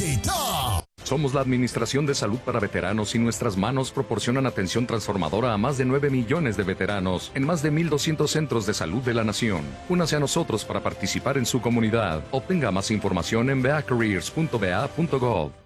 Top. Somos la Administración de Salud para Veteranos y nuestras manos proporcionan atención transformadora a más de 9 millones de veteranos en más de 1,200 centros de salud de la nación. Únase a nosotros para participar en su comunidad. Obtenga más información en beacareers.ba.gov.